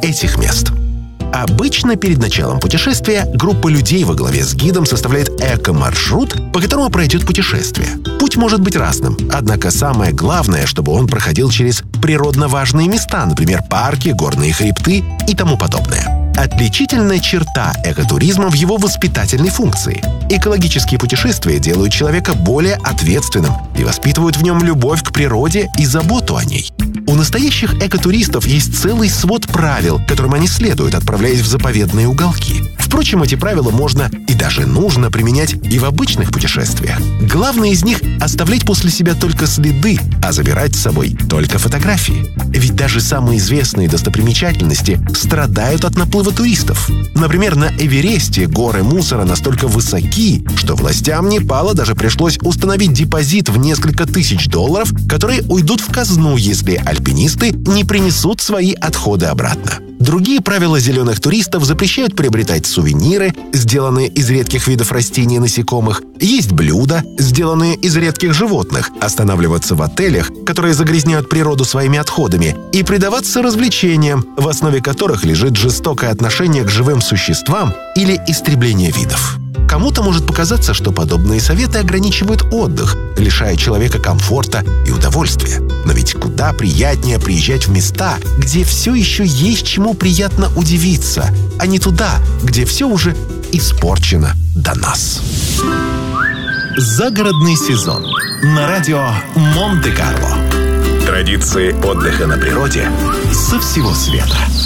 этих мест. Обычно перед началом путешествия группа людей во главе с гидом составляет эко-маршрут, по которому пройдет путешествие. Путь может быть разным, однако самое главное, чтобы он проходил через природно важные места, например, парки, горные хребты и тому подобное. Отличительная черта экотуризма в его воспитательной функции. Экологические путешествия делают человека более ответственным и воспитывают в нем любовь к природе и заботу о ней. У настоящих экотуристов есть целый свод правил, которым они следуют, отправляясь в заповедные уголки. Впрочем, эти правила можно и даже нужно применять и в обычных путешествиях. Главное из них – оставлять после себя только следы, а забирать с собой только фотографии. Ведь даже самые известные достопримечательности страдают от наплыва туристов. Например, на Эвересте горы мусора настолько высоки, что властям Непала даже пришлось установить депозит в несколько тысяч $, которые уйдут в казну, если альпинисты не принесут свои отходы обратно. Другие правила зеленых туристов запрещают приобретать сувениры, сделанные из редких видов растений и насекомых, есть блюда, сделанные из редких животных, останавливаться в отелях, которые загрязняют природу своими отходами, и предаваться развлечениям, в основе которых лежит жестокое отношение к живым существам или истребление видов. Кому-то может показаться, что подобные советы ограничивают отдых, лишая человека комфорта и удовольствия. Но ведь куда приятнее приезжать в места, где все еще есть чему приятно удивиться, а не туда, где все уже испорчено до нас. Загородный сезон на радио Монте-Карло. Традиции отдыха на природе со всего света.